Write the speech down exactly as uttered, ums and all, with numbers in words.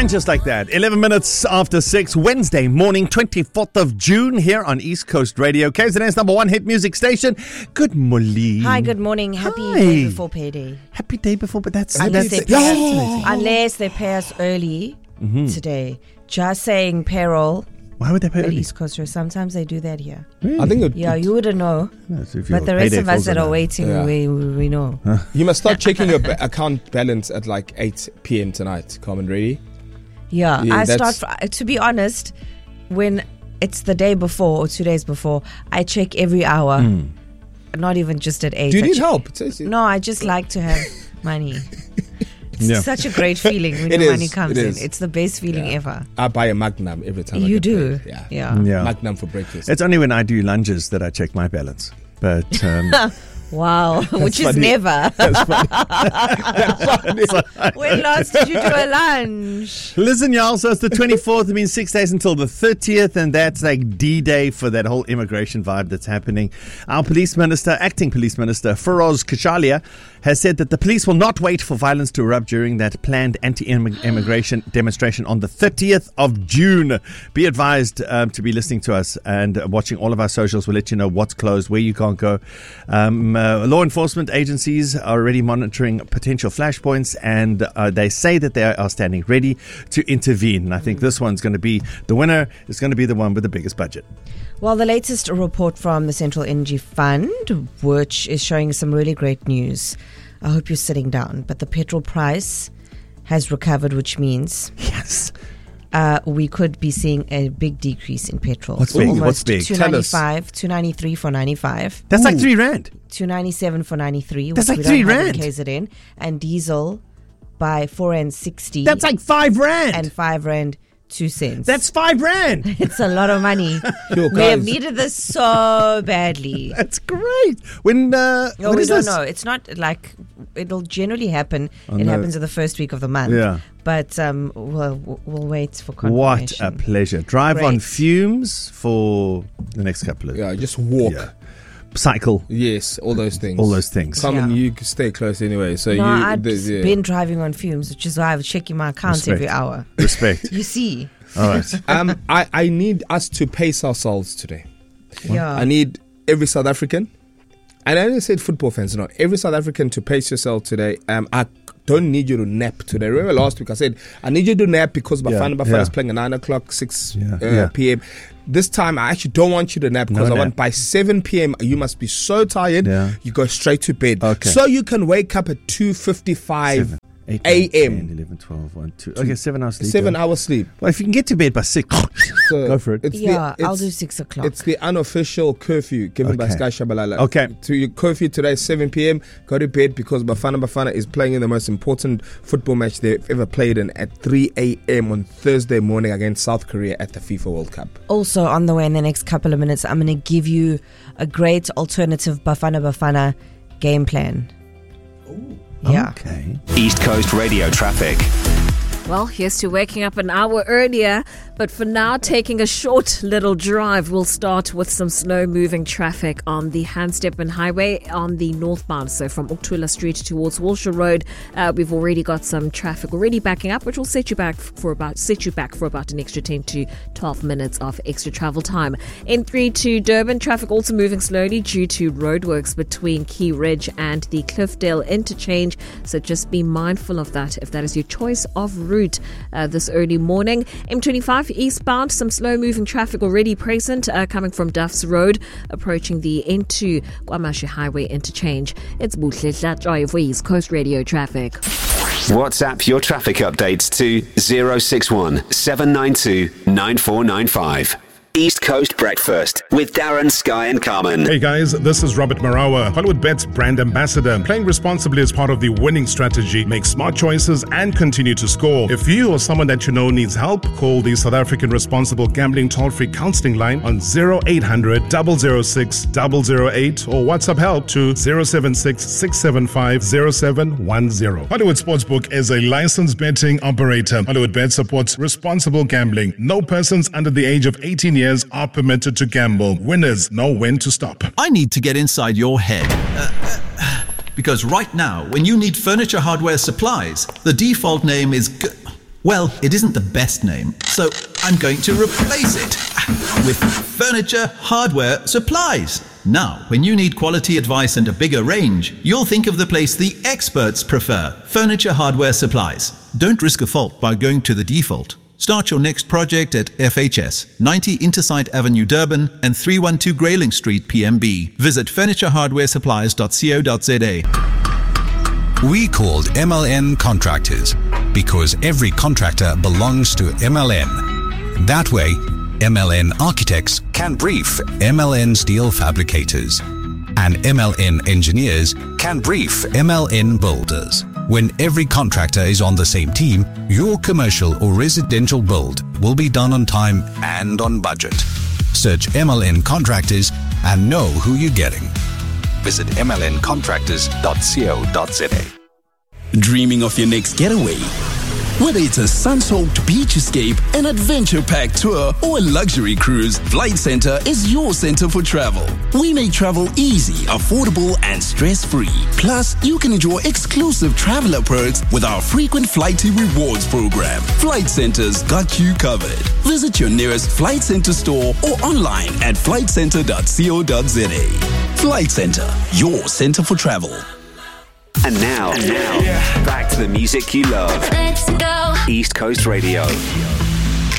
And just like that, eleven minutes after six, Wednesday morning, twenty-fourth of June, here on East Coast Radio, K Z N's number one hit music station. Good morning. Hi, good morning. Happy Hi. day before payday. Happy day before, but that's... Unless, that's they, pay us, oh. unless they pay us early mm-hmm. today. Just saying payroll. Why would they pay at early? East Coast Radio. Sometimes they do that here. Really? I think it, Yeah, you wouldn't know. No, so but the rest of us that are waiting, yeah. we, we know. Huh? You must start checking your ba- account balance at like eight p.m. tonight. Carmen, ready? Yeah, Yeah, I that's- start, fr- to be honest, when it's the day before or two days before, I check every hour. Mm. Not even just at eight. Do you I need check- help? It's- it's- No, I just like to have money. It's Yeah. such a great feeling when It your is, money comes it in. is. It's the best feeling Yeah. ever. I buy a Magnum every time. I You get do? paid. Yeah. Yeah. Yeah. Magnum for breakfast. It's only when I do lunges that I check my balance. But... Um, Wow, which is funny. never. that's funny. That's funny. When last did you do a lunch? Listen, y'all, so it's the twenty-fourth. It means six days until the thirtieth, and that's like D-Day for that whole immigration vibe that's happening. Our police minister, acting police minister, Feroz Kachalia, has said that the police will not wait for violence to erupt during that planned anti-immigration demonstration on the thirtieth of June. Be advised um, to be listening to us and watching all of our socials. We'll let you know what's closed, where you can't go. Um, uh, law enforcement agencies are already monitoring potential flashpoints, and uh, they say that they are standing ready to intervene. And I think this one's going to be the winner. Is going to be the one with the biggest budget. Well, the latest report from the Central Energy Fund, which is showing some really great news. I hope you're sitting down. But the petrol price has recovered, which means Yes. uh, we could be seeing a big decrease in petrol. What's big? Almost What's big? two ninety-five, two ninety-three for ninety-five. That's Ooh. like three rand. two ninety-seven for ninety-three. That's which like we three don't have in rand. K Z N. And diesel by four rand sixty. That's like five rand. and five rand two cents. That's five rand. It's a lot of money. Yo, We have guys. needed this so badly. That's great. When uh, No, what we is don't this? know. It's not like it'll generally happen. Oh, it no. happens in the first week of the month. Yeah. But um, we'll we'll wait for What confirmation. a pleasure. Drive on Great. fumes for the next couple of Yeah, just walk. Yeah. Cycle. Yes, all those things. All those things. Carmen, Yeah. you stay close anyway. So No, you. I've the- just yeah. been driving on fumes, which is why I was checking my account Respect. every hour. Respect. You see? All right. um, I, I need us to pace ourselves today. Yeah. I need every South African, and I didn't say football fans, no, every South African to pace yourself today. Um, I don't need you to nap today. Remember last week I said, I need you to nap because Bafana Yeah, Bafana yeah. is playing at nine o'clock, six Yeah, uh, yeah. p.m. This time I actually don't want you to nap because No I want nap. by seven p.m. you must be so tired, Yeah. you go straight to bed. Okay. So you can wake up at two fifty-five Seven, eight, A nine, M. ten, eleven, twelve, one, two. Okay, seven hours sleep. Seven yeah. hours sleep. Well, if you can get to bed by six, So go for it. It's yeah, the, I'll it's- do six o'clock. It's the unofficial curfew given by Okay. Sky Shabalala. Okay. To your curfew today, seven p.m. Go to bed because Bafana Bafana is playing in the most important football match they've ever played in at three a.m. on Thursday morning against South Korea at the FIFA World Cup. Also on the way in the next couple of minutes, I'm going to give you a great alternative Bafana Bafana game plan. Yeah. Okay. East Coast Radio traffic. Well, here's to waking up an hour earlier, but for now, taking a short little drive. We'll start with some slow-moving traffic on the Handstepin Highway on the northbound, so from Uktula Street towards Walsall Road. Uh, we've already got some traffic already backing up, which will set you back for about set you back for about an extra ten to twelve minutes of extra travel time. N three to Durban, traffic also moving slowly due to roadworks between Key Ridge and the Cliffdale interchange. So just be mindful of that if that is your choice of route. Route uh, this early morning. M twenty-five eastbound, some slow-moving traffic already present uh, coming from Duff's Road, approaching the N two Kwamashi Highway interchange. It's Buhle Hlatshwayo for East Coast Radio traffic. WhatsApp your traffic updates to zero six one seven nine two nine four nine five. East Coast Breakfast with Darren, Sky and Carmen. Hey guys, this is Robert Marawa, Hollywood Bet's brand ambassador. Playing responsibly is part of the winning strategy. Make smart choices and continue to score. If you or someone that you know needs help, call the South African Responsible Gambling toll-free counseling line on zero eight hundred, zero zero six, zero zero eight or WhatsApp help to zero seven six, six seven five, zero seven one zero. Hollywood Sportsbook is a licensed betting operator. Hollywood Bet supports responsible gambling. No persons under the age of eighteen years are permitted to gamble. Winners know when to stop. I need to get inside your head. Uh, uh, because right now, when you need furniture hardware supplies, the default name is... G- Well, it isn't the best name, so I'm going to replace it with Furniture Hardware Supplies. Now, when you need quality advice and a bigger range, you'll think of the place the experts prefer, Furniture Hardware Supplies. Don't risk a fault by going to the default. Start your next project at F H S, ninety Intersite Avenue, Durban, and three one two Grayling Street, P M B. Visit furniture hardware supplies dot co dot za. We called M L N Contractors because every contractor belongs to M L N. That way, M L N Architects can brief M L N Steel Fabricators, and M L N Engineers can brief M L N Builders. When every contractor is on the same team, your commercial or residential build will be done on time and on budget. Search M L N Contractors and know who you're getting. Visit m l n contractors dot co dot za. Dreaming of your next getaway? Whether it's a sun-soaked beach escape, an adventure-packed tour, or a luxury cruise, Flight Centre is your center for travel. We make travel easy, affordable, and stress-free. Plus, you can enjoy exclusive traveler perks with our frequent Flighty Rewards program. Flight Centre's got you covered. Visit your nearest Flight Centre store or online at flight centre dot co dot za. Flight Centre, your center for travel. And now, and now, back to the music you love. Let's go. East Coast Radio.